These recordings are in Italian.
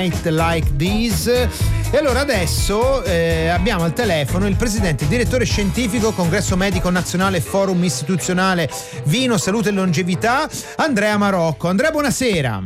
Like This. E allora adesso abbiamo al telefono il presidente e direttore scientifico Congresso Medico Nazionale Forum Istituzionale Vino, Salute e Longevità, Andrea Marocco. Andrea, buonasera.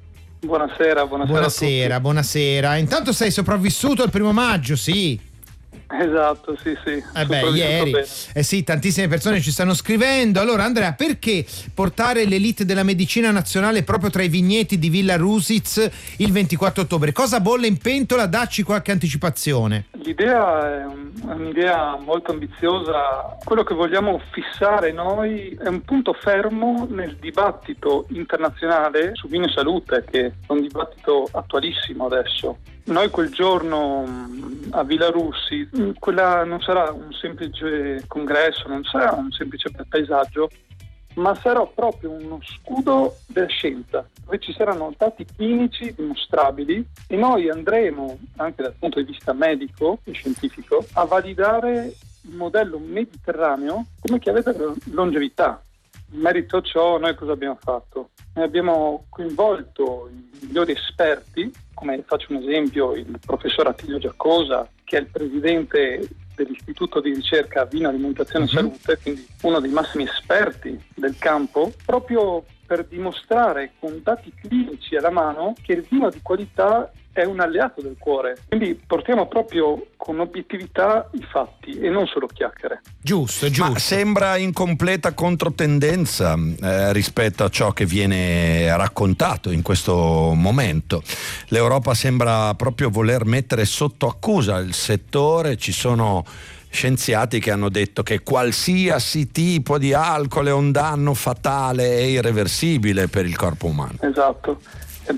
Buonasera. Buonasera. Intanto sei sopravvissuto il 1 maggio, sì? Esatto, sì. Ieri. Sì, tantissime persone ci stanno scrivendo. Allora, Andrea, perché portare l'elite della medicina nazionale proprio tra i vigneti di Villa Rusiz il 24 ottobre? Cosa bolle in pentola? Dacci qualche anticipazione. L'idea è un'idea molto ambiziosa. Quello che vogliamo fissare noi è un punto fermo nel dibattito internazionale su vino e salute, che è un dibattito attualissimo adesso. Noi quel giorno a Villa Rusiz, quella non sarà un semplice congresso, non sarà un semplice paesaggio, ma sarà proprio uno scudo della scienza, dove ci saranno dati clinici dimostrabili e noi andremo, anche dal punto di vista medico e scientifico, a validare il modello mediterraneo come chiave della longevità. In merito a ciò, noi cosa abbiamo fatto? Noi abbiamo coinvolto i migliori esperti, come faccio un esempio il professor Attilio Giacosa, che è il presidente dell'Istituto di Ricerca Vino, Alimentazione e Salute, quindi uno dei massimi esperti del campo, proprio per dimostrare con dati clinici alla mano che il vino di qualità è un alleato del cuore. Quindi portiamo proprio con obiettività i fatti e non solo chiacchiere. Giusto. Ma sembra in completa controtendenza rispetto a ciò che viene raccontato in questo momento. L'Europa sembra proprio voler mettere sotto accusa il settore. Ci sono scienziati che hanno detto che qualsiasi tipo di alcol è un danno fatale e irreversibile per il corpo umano. Esatto. Ed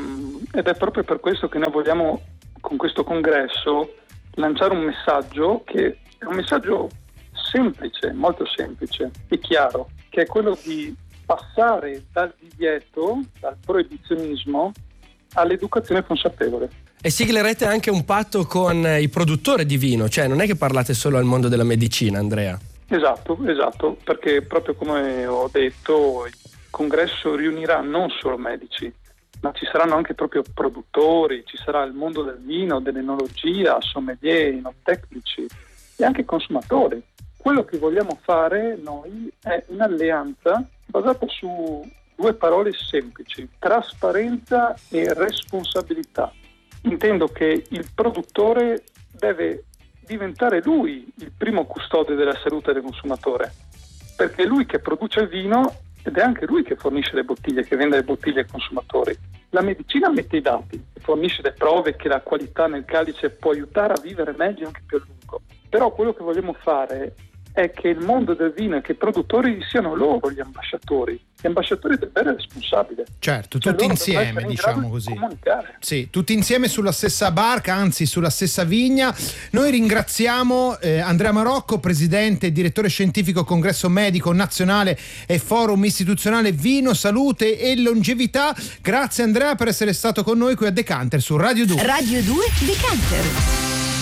è proprio per questo che noi vogliamo con questo congresso lanciare un messaggio che è un messaggio semplice, molto semplice e chiaro, che è quello di passare dal divieto, dal proibizionismo all'educazione consapevole. E siglerete anche un patto con i produttori di vino, cioè non è che parlate solo al mondo della medicina, Andrea. Esatto, perché proprio come ho detto il congresso riunirà non solo medici, ma ci saranno anche proprio produttori, ci sarà il mondo del vino, dell'enologia, sommelier, enottecnici e anche consumatori. Quello che vogliamo fare noi è un'alleanza basata su 2 parole semplici: trasparenza e responsabilità. Intendo che il produttore deve diventare lui il primo custode della salute del consumatore, perché è lui che produce il vino ed è anche lui che fornisce le bottiglie, che vende le bottiglie ai consumatori. La medicina mette i dati, fornisce le prove che la qualità nel calice può aiutare a vivere meglio e anche più a lungo. Però quello che vogliamo fare è che il mondo del vino e che i produttori siano loro gli ambasciatori del bene responsabile. Certo, tutti insieme, diciamo così. Sì, tutti insieme sulla stessa barca, anzi sulla stessa vigna. Noi ringraziamo Andrea Marocco, presidente e direttore scientifico Congresso Medico Nazionale e Forum Istituzionale Vino, Salute e Longevità. Grazie Andrea per essere stato con noi qui a Decanter su Radio 2. Radio 2 Decanter.